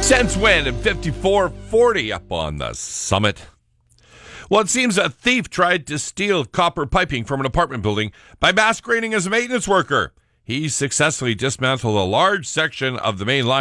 Sense wind at 54.40 up on the summit. Well, it seems a thief tried to steal copper piping from an apartment building by masquerading as a maintenance worker. He successfully dismantled a large section of the main line